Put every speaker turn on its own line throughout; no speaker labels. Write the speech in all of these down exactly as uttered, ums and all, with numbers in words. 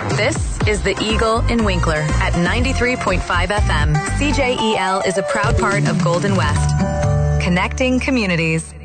This is The Eagle in Winkler at ninety-three point five F M. C J E L is a proud part of Golden West. Connecting communities.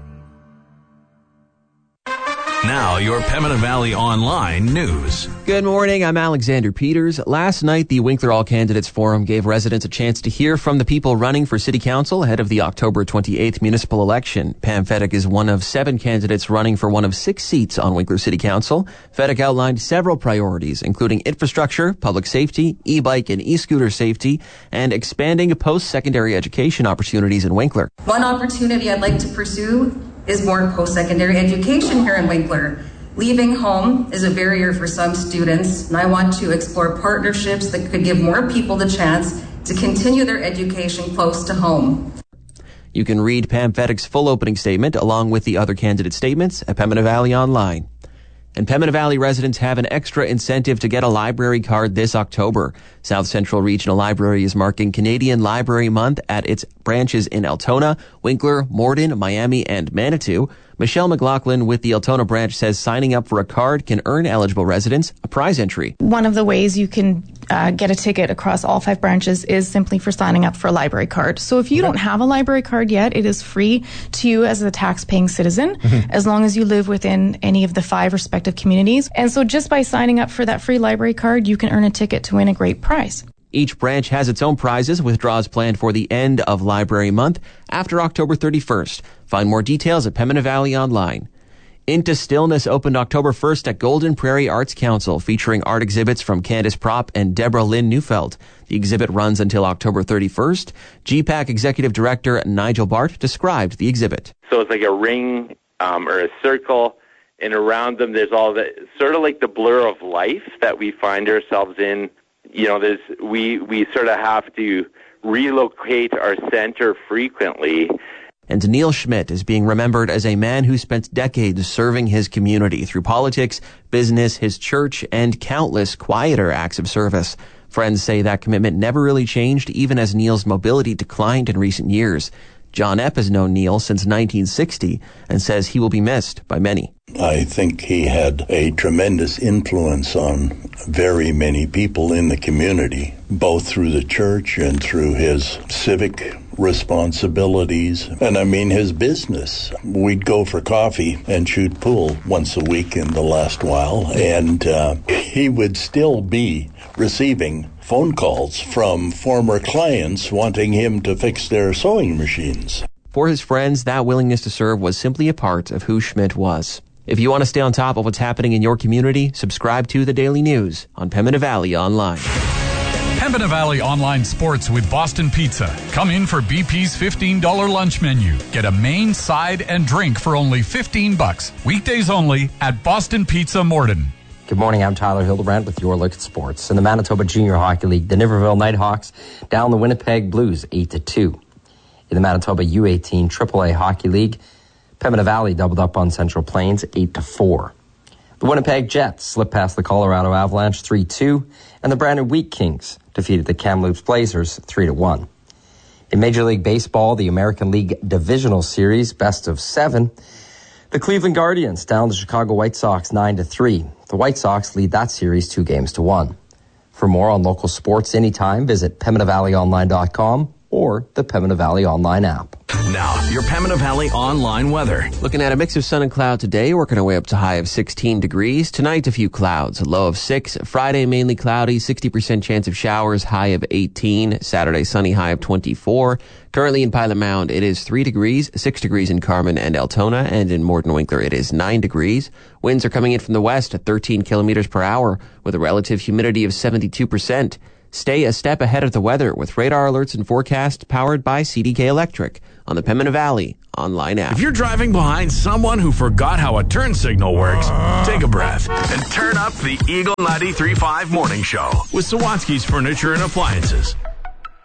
Now, your Pembina Valley Online news.
Good morning, I'm Alexander Peters. Last night, the Winkler All Candidates Forum gave residents a chance to hear from the people running for City Council ahead of the October twenty-eighth municipal election. Pam Fedek is one of seven candidates running for one of six seats on Winkler City Council. Fedek outlined several priorities, including infrastructure, public safety, e-bike and e-scooter safety, and expanding post-secondary education opportunities in Winkler.
One opportunity I'd like to pursue is more post-secondary education here in Winkler. Leaving home is a barrier for some students, and I want to explore partnerships that could give more people the chance to continue their education close to home.
You can read Pam Fedek's full opening statement along with the other candidate statements at Pembina Valley Online. And Pembina Valley residents have an extra incentive to get a library card this October. South Central Regional Library is marking Canadian Library Month at its branches in Altona, Winkler, Morden, Miami, and Manitou. Michelle McLaughlin with the Altona branch says signing up for a card can earn eligible residents a prize entry.
One of the ways you can uh, get a ticket across all five branches is simply for signing up for a library card. So if you don't have a library card yet, it is free to you as a tax-paying citizen, mm-hmm. as long as you live within any of the five respective communities. And so just by signing up for that free library card, you can earn a ticket to win a great prize.
Each branch has its own prizes, with draws planned for the end of Library Month after October thirty-first. Find more details at Pembina Valley Online. Into Stillness opened October first at Golden Prairie Arts Council, featuring art exhibits from Candace Propp and Deborah Lynn Neufeld. The exhibit runs until October thirty-first. G PAC Executive Director Nigel Bart described the exhibit.
So it's like a ring um, or a circle, and around them there's all the sort of like the blur of life that we find ourselves in. You know, there's we, we sort of have to relocate our center frequently.
And Neil Schmidt is being remembered as a man who spent decades serving his community through politics, business, his church, and countless quieter acts of service. Friends say that commitment never really changed, even as Neil's mobility declined in recent years. John Epp has known Neil since nineteen sixty and says he will be missed by many.
I think he had a tremendous influence on very many people in the community, both through the church and through his civic responsibilities. And I mean, his business. We'd go for coffee and shoot pool once a week in the last while, and uh, he would still be receiving phone calls from former clients wanting him to fix their sewing machines.
For his friends, that willingness to serve was simply a part of who Schmidt was. If you want to stay on top of what's happening in your community, subscribe to The Daily News on Pembina Valley Online.
Pembina Valley Online Sports with Boston Pizza. Come in for B P's fifteen dollars lunch menu. Get a main, side, and drink for only fifteen bucks. Weekdays only at Boston Pizza Morden.
Good morning, I'm Tyler Hildebrand with your look at sports. In the Manitoba Junior Hockey League, the Niverville Nighthawks down the Winnipeg Blues eight to two. In the Manitoba U eighteen triple A Hockey League, Pembina Valley doubled up on Central Plains eight to four. The Winnipeg Jets slipped past the Colorado Avalanche three two, and the Brandon Wheat Kings defeated the Kamloops Blazers three to one. In Major League Baseball, the American League Divisional Series best of seven, the Cleveland Guardians down the Chicago White Sox nine to three. The White Sox lead that series two games to one. For more on local sports anytime, visit Pembina Valley Online dot com or the Pembina Valley Online app.
Now, your Pembina Valley Online weather.
Looking at a mix of sun and cloud today, working our way up to high of sixteen degrees. Tonight, a few clouds, a low of six. Friday, mainly cloudy, sixty percent chance of showers, high of eighteen. Saturday, sunny, high of twenty-four. Currently in Pilot Mound, it is three degrees, six degrees in Carman and Altona, and in Morden Winkler, it is nine degrees. Winds are coming in from the west at thirteen kilometers per hour with a relative humidity of seventy-two percent. Stay a step ahead of the weather with radar alerts and forecasts powered by C D K Electric on the Pembina Valley Online app.
If you're driving behind someone who forgot how a turn signal works, take a breath and turn up the Eagle ninety-three point five Morning Show with Sawatsky's Furniture and Appliances.